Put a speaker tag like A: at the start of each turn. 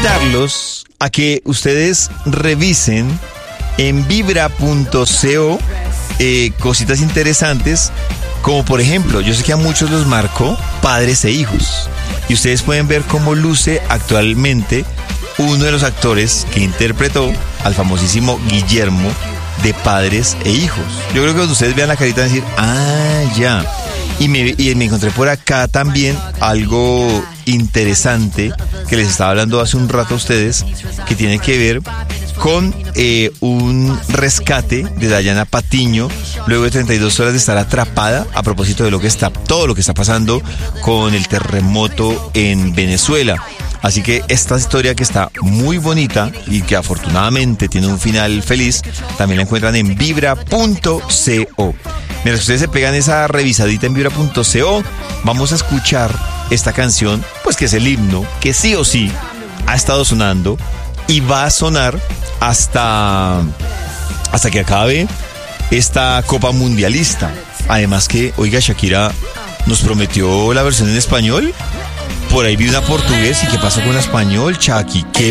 A: invitarlos a que ustedes revisen en vibra.co cositas interesantes, como por ejemplo, yo sé que a muchos los marcó Padres e Hijos, y ustedes pueden ver cómo luce actualmente uno de los actores que interpretó al famosísimo Guillermo de Padres e Hijos. Yo creo que cuando ustedes vean la carita van a decir, ya. Y me encontré por acá también algo interesante que les estaba hablando hace un rato a ustedes, que tiene que ver con un rescate de Dayana Patiño luego de 32 horas de estar atrapada, a propósito de todo lo que está pasando con el terremoto en Venezuela. Así que esta historia, que está muy bonita y que afortunadamente tiene un final feliz, también la encuentran en vibra.co. Mientras ustedes se pegan esa revisadita en vibra.co, vamos a escuchar esta canción, pues que es el himno, que sí o sí ha estado sonando y va a sonar hasta que acabe esta Copa Mundialista. Además que, oiga, Shakira nos prometió la versión en español. Por ahí vi una portugués, ¿y qué pasó con la español, Chucky? ¿Qué